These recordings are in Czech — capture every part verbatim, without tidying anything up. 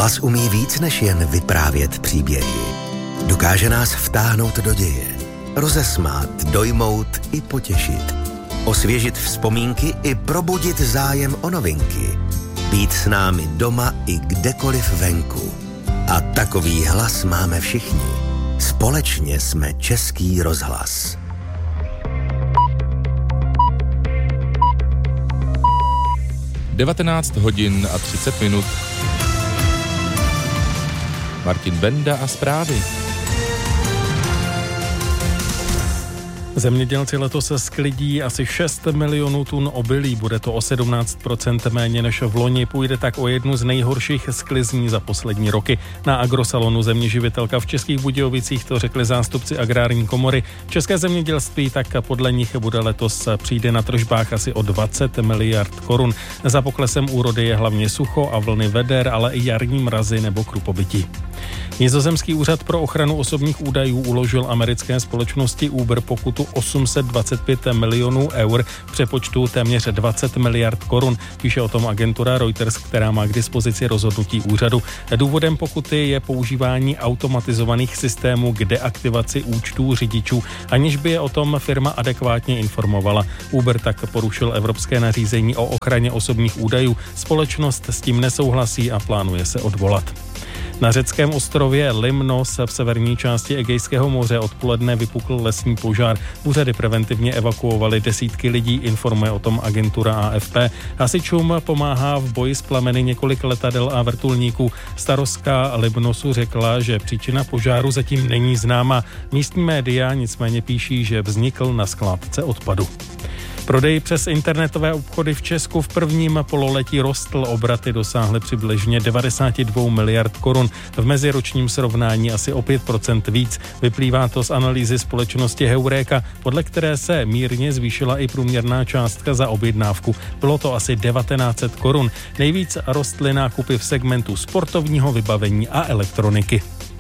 Hlas umí víc než jen vyprávět příběhy. Dokáže nás vtáhnout do děje, rozesmát, dojmout i potěšit, osvěžit vzpomínky i probudit zájem o novinky, být s námi doma i kdekoliv venku. A takový hlas máme všichni. Společně jsme Český rozhlas. devatenáct hodin a třicet minut. Martin Benda a zprávy. Zemědělci letos se sklidí asi šest milionů tun obilí, bude to o sedmnáct procent méně než v loni, půjde tak o jednu z nejhorších sklizní za poslední roky. Na agrosalonu Zeměživitelka v Českých Budějovicích to řekli zástupci agrární komory. České zemědělství tak podle nich bude letos přijde na tržbách asi o dvacet miliard korun. Za poklesem úrody je hlavně sucho a vlny veder, ale i jarní mrazy nebo krupobytí. Nizozemský úřad pro ochranu osobních údajů uložil americké společnosti Uber pokutu osm set dvacet pět milionů eur, v přepočtu téměř dvacet miliard korun. Píše o tom agentura Reuters, která má k dispozici rozhodnutí úřadu. Důvodem pokuty je používání automatizovaných systémů k deaktivaci účtů řidičů, aniž by je o tom firma adekvátně informovala. Uber tak porušil evropské nařízení o ochraně osobních údajů. Společnost s tím nesouhlasí a plánuje se odvolat. Na řeckém ostrově Limnos v severní části Egejského moře odpoledne vypukl lesní požár. Úřady preventivně evakuovaly desítky lidí, informuje o tom agentura A F P. Hasičům pomáhá v boji s plameny několik letadel a vrtulníků. Starostka Limnosu řekla, že příčina požáru zatím není známa. Místní média nicméně píší, že vznikl na skládce odpadu. Prodej přes internetové obchody v Česku v prvním pololetí rostl, obraty dosáhly přibližně devadesát dva miliard korun, v meziročním srovnání asi o pět procent víc. Vyplývá to z analýzy společnosti Heureka, podle které se mírně zvýšila i průměrná částka za objednávku. Bylo to asi devatenáct set korun. Nejvíc rostly nákupy v segmentu sportovního vybavení a elektroniky.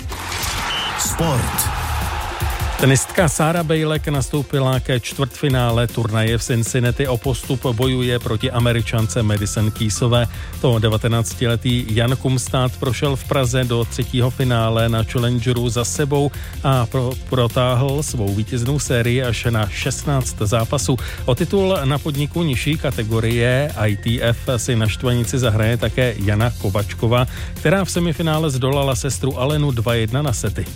Sport. Tenistka Sára Bejlek nastoupila ke čtvrtfinále turnaje v Cincinnati. O postup bojuje proti Američance Madison Keysové. To devatenáctiletý Jan Kumstad prošel v Praze do třetího finále na Challengeru za sebou a pro, protáhl svou vítěznou sérii až na šestnáct zápasů. O titul na podniku nižší kategorie I T F si na štvanici zahraje také Jana Kovačková, která v semifinále zdolala sestru Alenu dva jedna na sety.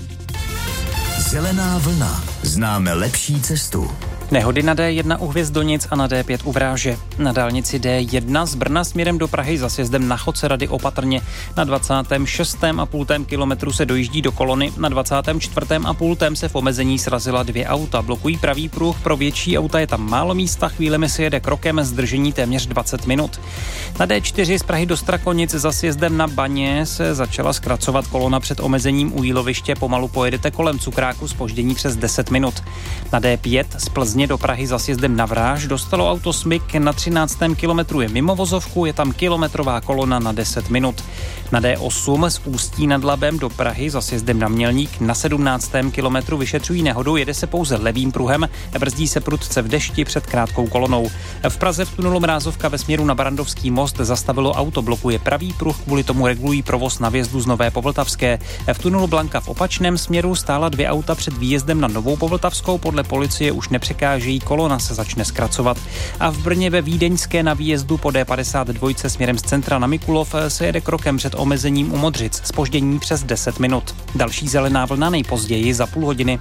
Zelená vlna. Známe lepší cestu. Nehody na D jedna u Hvězdonic a na D pět u Vráže. Na dálnici D jedna z Brna směrem do Prahy za sjezdem na Chodce Rady opatrně. Na dvacátém šestém a půl kilometru se dojíždí do kolony, na dvacátém čtvrtém a půl se v omezení srazila dvě auta. Blokují pravý pruh, pro větší auta je tam málo místa, chvílemi se jede krokem, zdržení téměř dvacet minut. Na D čtyři z Prahy do Strakonic za sjezdem na Baně se začala zkracovat kolona před omezením u Jíloviště, pomalu pojedete kolem Cukráku, zpoždění přes deset minut. Na D pět z Plzně do Prahy za sjezdem na Vráž dostalo auto smyk, na třináctém kilometru je mimo vozovku, je tam kilometrová kolona na deset minut. Na D osm z Ústí nad Labem do Prahy za sjezdem na Mělník na sedmnáctém kilometru vyšetřují nehodu, jede se pouze levým pruhem, brzdí se prudce v dešti před krátkou kolonou. V Praze v tunelu Mrázovka ve směru na Barandovský most zastavilo auto, blokuje pravý pruh, kvůli tomu regulují provoz na vjezdu z Nové Povltavské. V tunelu Blanka v opačném směru stála dvě auta před výjezdem na Novou Povltavskou, podle policie už nepřekážejí, kolona se začne zkracovat. A v Brně ve Vídeňské na výjezdu po D padesát dva směrem z centra na Mikulov se jede krokem před omezením u Modřic, zpoždění přes deset minut. Další zelená vlna nejpozději za půl hodiny.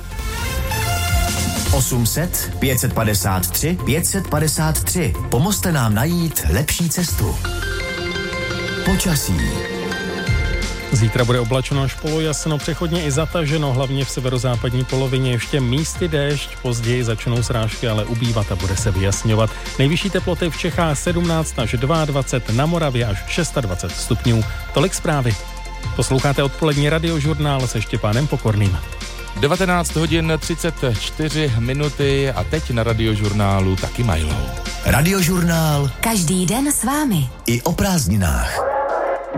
osm set, pět set padesát tři, pět set padesát tři. Pomozte nám najít lepší cestu. Počasí. Zítra bude oblačno až polojasno, přechodně i zataženo, hlavně v severozápadní polovině. Ještě místy déšť, později začnou srážky, ale ubývat a bude se vyjasňovat. Nejvyšší teploty v Čechách sedmnáct až dvacet dva, na Moravě až dvacet šest stupňů. Tolik zprávy. Posloucháte odpolední radiožurnál se Štěpánem Pokorným. devatenáct hodin třicet čtyři minuty a teď na radiožurnálu taky Milo. Radiožurnál. Každý den s vámi. I o prázdninách.